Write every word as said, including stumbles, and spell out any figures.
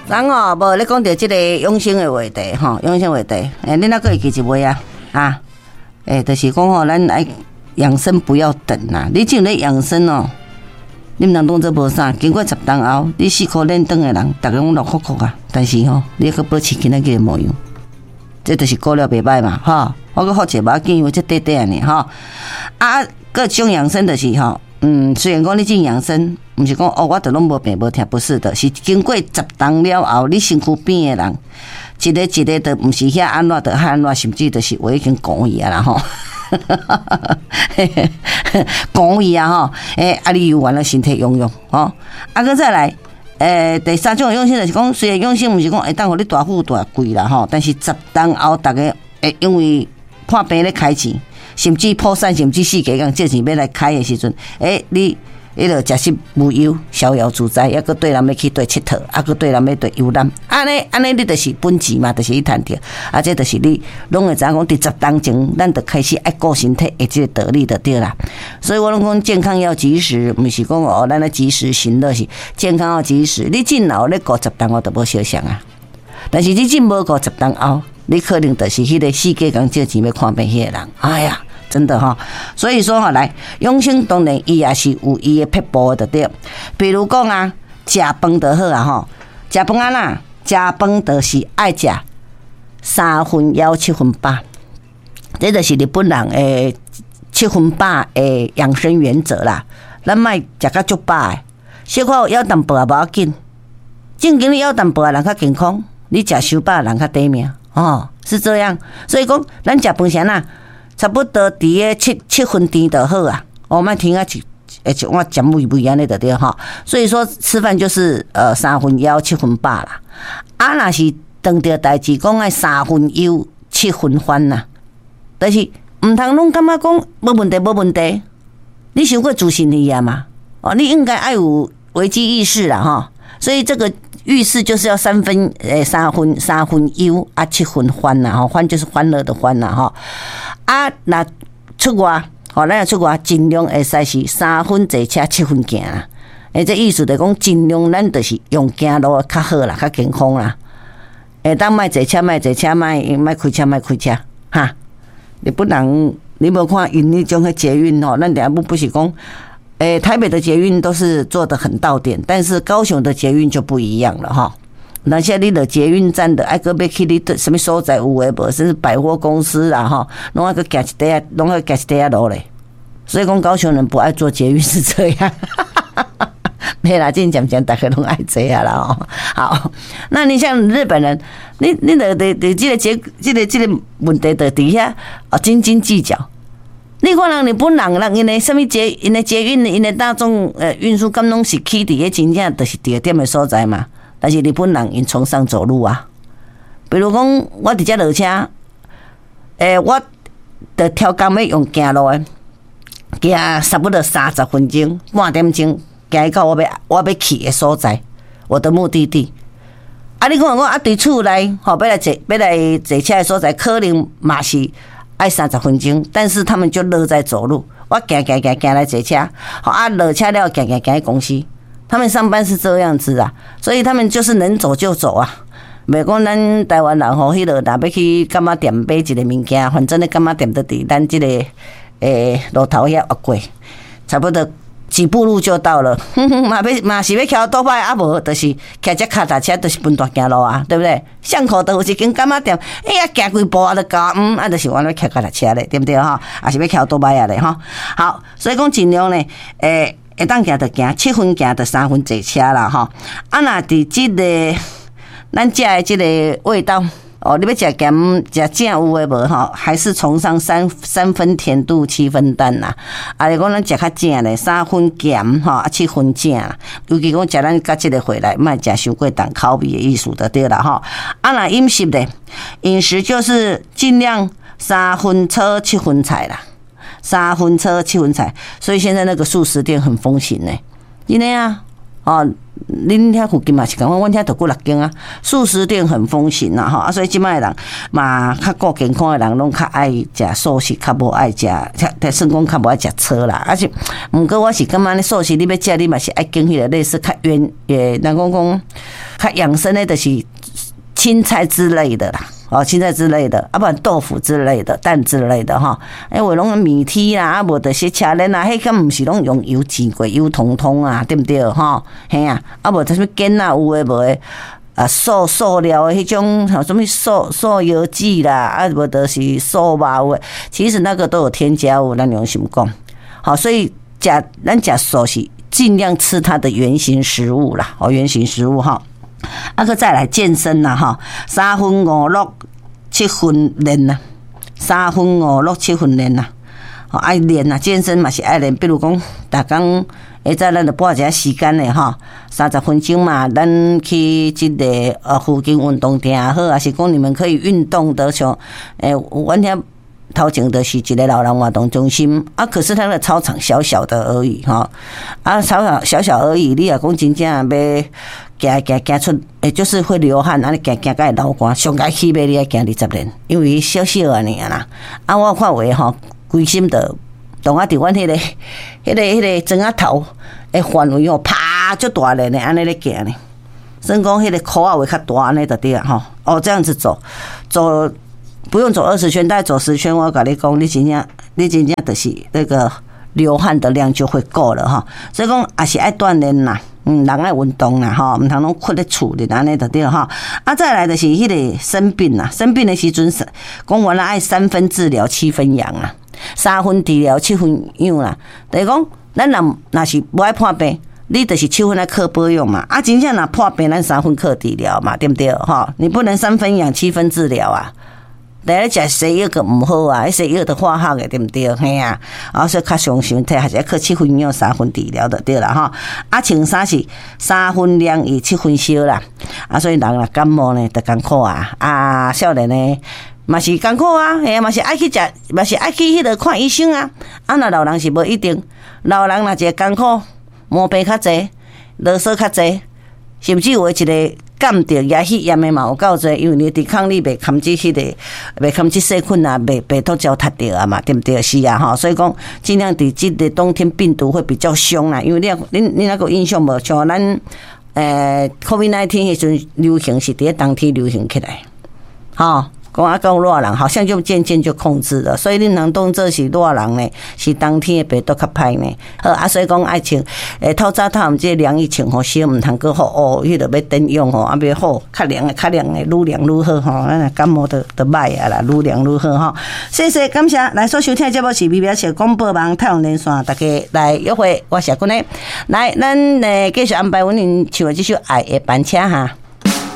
人哦，无咧讲到即个养生的话题吼，养生话题，诶，恁哪个会记一位啊？啊，诶，就是讲吼，咱爱养生不要等啦。你只有咧养生哦，你毋通当做无啥。经过十当后，你四颗练长的人，逐个拢落哭哭啊。但是吼，你去保持今仔日的模样，这就是过了袂歹嘛，吼。我搁好一把建议，我这短短呢，吼。啊，各种养生的是吼。嗯，虽然讲你进养生，毋是讲哦，我都拢无病无痛，不是的，是经过十当了后，你身躯边的人，一个一个都毋是遐安怎，就遐安怎，甚至就是我已经讲伊啊啦吼，讲伊啊吼，诶，啊你有完了身体用用吼，啊个再来，诶，第三种用心就是讲，虽然用心毋是讲会当互你大富大贵啦吼，但是十当后，逐个会因为破病咧开钱。甚至破产，甚至世界讲借钱要来开的时阵，诶、欸，你迄落食食无忧，逍遥自在，抑个对人要去对佚佗，啊个对人要对游览，安尼安尼你就是本钱嘛，就是去赚着，啊这就是你拢会知影讲，伫十当前，咱就开始爱顾身体的这个道理就对啦。所以我拢讲健康要及时，毋是讲哦，咱咧及时行乐是健康要及时。你进后咧顾十当后就无相像啊，但是你进无顾十当后，你可能就是迄个世界讲借钱要看病迄个人，哎呀。真的哈，所以说哈，来养生当然伊也是有伊的撇步的对。比如讲啊，食饭就好啊吼，食饭啊啦，食饭就是爱食三分枵七分饱，这就是日本人诶七分饱诶养生原则啦。咱莫食甲足饱诶，小可枵淡薄也无要紧，正经你枵淡薄诶人较健康，你食伤饱人较短命哦，是这样。所以讲，咱食饭前啊。差不多伫个七七分甜就好啊，我们听啊一诶一碗咸味味安尼就对哈。所以说吃饭就是呃三分枵七分饱啦。啊，若是当着代志讲爱三分忧七分欢呐，但是毋通拢感觉讲无问题无问题。你想过自信力啊嘛？哦，你应该爱有危机意识啦哈。所以这个遇事就是要三分诶三分三分忧啊七分欢呐哈，欢就是欢乐的欢呐哈。啊，那出外，吼，咱要出外，尽量会使是三分坐车，七分行啦。诶，这意思就讲，尽量咱就是用行路较好啦，较健康啦。诶，当莫坐车，莫坐车，莫莫开车，莫开车，哈。日本人，你无看因迄种个捷运吼，咱两部不是讲，诶，台北的捷运都是做得很到点，但是高雄的捷运就不一样了哈。那现在你的捷运站的，爱个要去你什么所在有诶无，甚至百货公司啦吼，拢爱个行一底啊，拢爱行一底啊路咧。所以讲高雄人不爱坐捷运是这样，没啦，渐渐渐大家拢爱坐啊啦哦。好，那你像日本人，你你的的的这个结这个这个问题的底下啊斤斤计较。你看人日本人，人因为什么捷，因为捷运，因为大众呃运输，咁拢是起伫个真正就是地点的所在嘛。但是日本人因崇尚走路啊，比如讲我伫遮落车，诶、欸，我着挑工要用行路诶，行差不多三十分钟，半点钟，行到我要我要去诶所在，我的目的地。啊，你看我啊，伫厝内吼，要来坐要来坐车诶所在，可能嘛是爱三十分钟，但是他们就乐在走路。我行行行行来坐车，好啊，落车了行行行去公司。他们上班是这样子啊，所以他们就是能走就走啊。袂讲咱台湾人吼，迄落若要去柑仔店买一个物件，反正咧柑仔店都伫咱即个诶路头遐越过，差不多几步路就到了。嘛要嘛是要骑倒摆，啊无就是骑只脚踏车，就是分段行路啊，对不对？巷口都有一间柑仔店，哎呀，行几步啊就到，嗯，啊就是往咧骑脚踏车咧，对不对哈？啊是要骑倒摆啊咧哈。好，所以讲尽量咧，诶。会当行就行，七分行就三分坐车啦吼。啊，若伫即个咱食的即个味道哦，你要食咸食正有诶无吼？还是崇尚三三分甜度七分淡啦。啊，你讲咱食较正咧，三分咸吼，啊七分正啦。尤其讲食咱甲即个回来，莫食伤过重口味的意思就对啦吼。啊，若饮食咧，饮食就是尽量三分粗七分菜啦。三分车七分菜，所以现在那个素食店很风行呢。因为啊，哦，恁遐附近嘛是讲，阮遐都过六间啊，素食店很风行啦吼啊，所以即摆人嘛较顾健康的人，拢较爱食素食，较无爱食，但算讲较无爱食车啦。而且，毋过我是感觉咧素食你要食，你嘛是爱拣迄个类似较圆诶，人讲讲。 较养生的就是青菜之类的啦。哦，青菜之类的，啊，不然豆腐之类的、蛋之类的哈。哎，我拢米梯啦，啊，无就是车轮啊，迄个毋是拢用油煎过、油通通啊，对不对？哈，嘿啊，啊，无就是碱啊，有诶无诶，啊，塑塑料诶迄种，什么塑塑油剂啦，啊，无就是塑肉诶，其实那个都有添加物，咱用心讲。好，所以食咱食素是尽量吃它的原型食物啦，哦，原型食物哈。啊，个再来健身啦，哈，三分五六七分练啦，三分五六七分练啦，哦，爱练啦，健身嘛是爱练，比如讲，逐工会在咱就拨一下时间的哈，三十分钟嘛，咱去这个呃附近运动点好，还是讲你们可以运动的像，诶，阮遐头前就是一个老人活动中心啊，可是它的操场小小的而已哈，啊，操场小小而已，你也讲真正要行行行出，诶，就是会流汗，安尼行行甲会流汗，上该起码你要行二十年，因为小小安尼啦。啊，我看话吼，规心的动啊，伫阮迄个、迄个、迄个庄仔头诶范围吼，啪就大咧呢，安尼咧行呢。所以讲迄个口啊会较大安尼就对啊吼。哦，这样子走，走不用走二十圈，大概走十圈，我甲你讲，你真正你真正就是那个流汗的量就会够了哈。所以讲也是爱锻炼啦。嗯，人爱运动啦，吼，毋通拢困咧厝里安尼就对哈。啊，再来就是迄个生病啦，生病的时阵，讲原来爱三分治疗，七分养啊，三分治疗，七分养啦。就是讲，咱若若是无爱破病，你就是七分爱靠保养嘛。啊，真正若破病，咱三分靠治疗嘛，对不对？哈，你不能三分养，七分治疗啊。来食西药个毋好啊，迄西药都化学个对毋对？嘿啊，啊所以较伤身体，还是要靠七分养三分治疗就对啦吼。啊，穿衫是三分凉伊七分烧啦。啊，所以人若感冒呢，就艰苦啊。啊，少年呢嘛是艰苦啊，嘿，嘛是爱去食，嘛是爱去迄个看医生啊。啊，若老人是无一定，老人若一个艰苦，毛病较济，啰嗦较济，甚至有一个。感着也血炎的嘛有够侪，因为你抵抗力袂堪即迄个，袂堪即细菌啊，袂袂都糟蹋着啊嘛，对不对？是啊，吼，所以讲尽量伫即个冬天病毒会比较凶啦，因为你你你那个印象无？像咱诶 COVID 十九 迄阵流行是伫冬天流行起来，吼。讲啊，讲热人好像就渐渐就控制了，所以你能当做是热人呢，是冬天的病毒较歹呢。好啊，所以讲爱穿诶，透早透毋即凉衣穿吼，少毋通过好哦，迄个要等用吼，啊，要好较凉的，较凉的，愈凉愈好吼。咱感冒都都歹啊啦，愈凉愈好吼。谢谢，感谢来所收听的节目是美妙小广播网太阳连线，大家来约会，我是君诶。来，咱诶继续安排阮恁唱的这首《爱的班车》哈。